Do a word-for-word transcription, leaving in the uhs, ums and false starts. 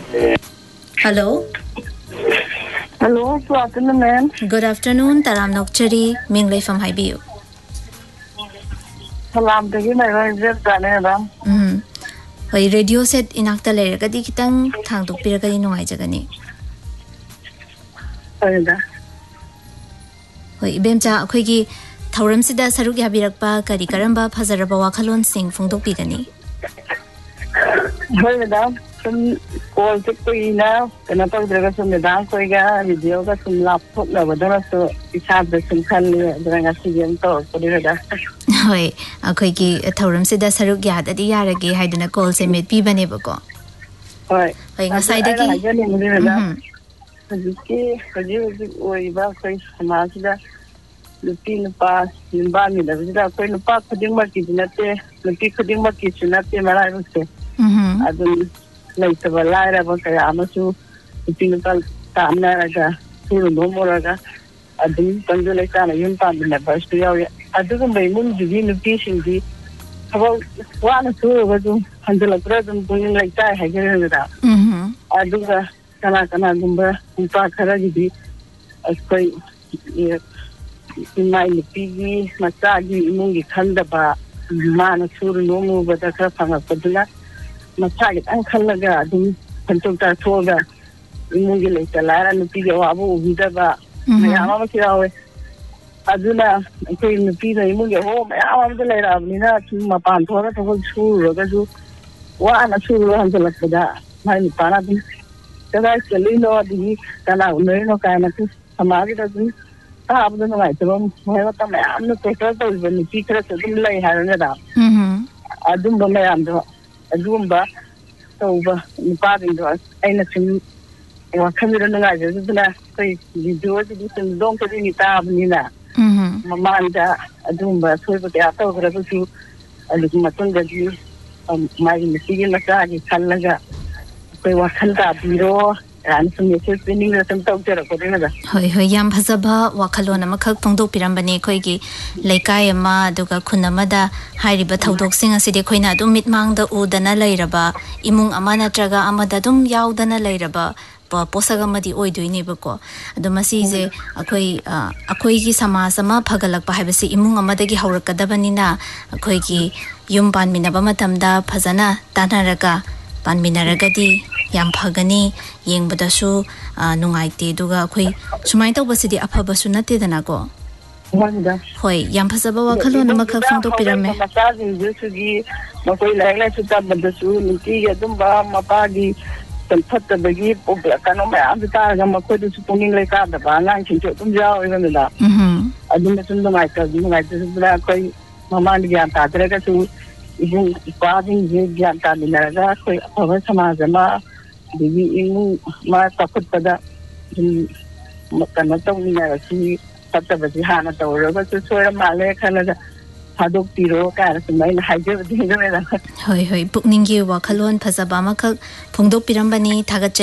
Hello. Hello, good afternoon, ma'am. Good afternoon. Taram Nokchari, Minglay from Haibiu. Salam to you, my resident Canada. Hmm. Hoy radio set inakta leragadi kitang thangdok piragadi nungay jagani. Hoyda. Hoy ibemcha akhoi gi thauram sida saruk yabirakpa kari karamba phazaraba wakhalon sing phungdok pigani. Hoyda. Some call to Quina, and I told the rest of the dance video got some laptop over there, so it's hard to some kind of Drangasian talk for the other. Hoy, a quickie a taurum sida saruk yad at the yaragi hiding a call say made piba nebuko. Hoy, a side again. Masida, the pin pass in Bami, the Queen of Park putting my kitchen at the picking my kitchen at the Mariah. I don't. Later, a light about the Amasu, the pinnacle Tamaraga, Turumoraga, a deep Pandulacana, Yumpan in the first area. I don't know moon to be in the fishing deep. About one or two of them until a present doing like that, I get it out. I do the Kanakana number in Park Haradi as quite in my piggy, Masagi, Mungi Kandaba, Man, Turu, no move, but a crafang of Padula. Masagit ang kalaga dum pantugta toga imungi later lara nupi abu bidaba mayama masirawe aduna koi nupi na imungi ho mayama dalaira mina tu mapan thora to churu ga ju wa na churu han jalakda mai pana dum kada kelino di kana uno kana tu samagi da dum ta abu na mai tabam mai ta mayam no to to ni pikra dum lai harana da adum ba mayam do Agumba, over Pading, and a sim or Cameron Nagazina, you do it, you don't get any tabina. Mamanda, Adumba, so the after you, a little Matunga, you, my Messian Masagi, Kalaga, they were Kanda Biro. And some years winning some doctor of another. Hoy Yam Hazaba, Wakalona Makak Pondo Pirambani Koigi, Lekayama, Duga Kunamada, Hariba Todok Singer City Koina, Dum Mitmang the Udana Lairaba, Imung Amana Traga Amadadum Yaudana Lairaba, Posagamadi Oidu Nibuko, Domasize, Akoi, Akoigi Sama Sama Pagalak Pahabasi, Imung Amadagi Horakadabanina, Akoigi, Yumban Minabamatamda, Pazana, Tanaraga, Pan Minaragadi. Yam Pagani, Ying Badasu, Nungaiti, Duga, Kui, Sumaito was the upper basunati than ago. Hoy, Yam Pasaba, Kaluna Maka from the pyramid. Massaging used to be Makoi Lagla to tap the soon, Tia Dumba, Mapagi, some put the bagi, Kanoma, the Taga, Makoti to Punging like the Balan, Chinchumja, even that. I didn't listen to my cousin, I just black, Mamma, Tatra to even passing Janta Minaga, over Samazama. The my pocket pada Makanata Minarasi, Tatabati Hana, or to swear Malay Canada, Hadok Piro, Carasman, Hydra. Hoy, hoy, Pukningi, Wakalon, Pasabama, Pundo Pirambani, Tagacha.